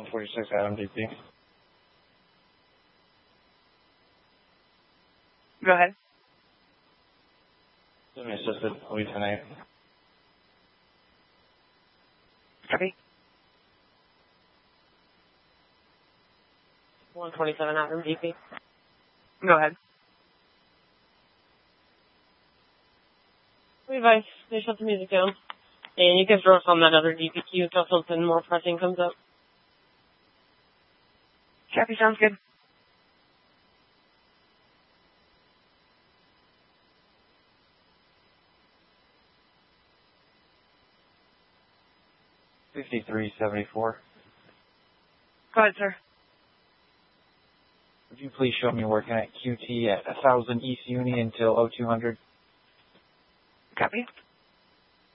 146 Adam DP. Go ahead. Semi-assisted, lead tonight. Copy. 127 Adam DP. Go ahead. Levi, they shut the music down. And you can throw us on that other DPQ until something more pressing comes up. Copy, sounds good. $53.74. Go ahead, sir. Would you please show me working at QT at 1000 East Uni until 0200? Copy.